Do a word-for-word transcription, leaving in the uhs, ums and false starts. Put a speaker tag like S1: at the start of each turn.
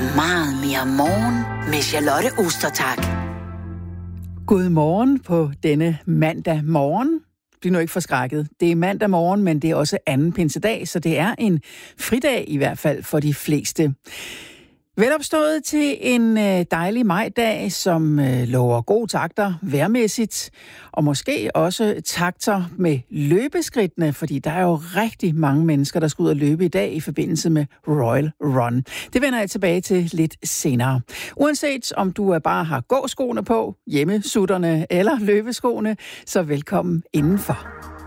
S1: meget mere morgen med Charlotte Ostertag.
S2: God morgen på denne mandag morgen. Bliv nu ikke forskrækket. Det er mandag morgen, men det er også anden pinsedag, så det er en fridag i hvert fald for de fleste. Velopstået til en dejlig majdag, som lover gode takter vejrmæssigt, og måske også takter med løbeskridtene, fordi der er jo rigtig mange mennesker, der skal ud og løbe i dag i forbindelse med Royal Run. Det vender jeg tilbage til lidt senere. Uanset om du bare har gåskoene på, hjemmesutterne eller løbeskoene, så velkommen indenfor.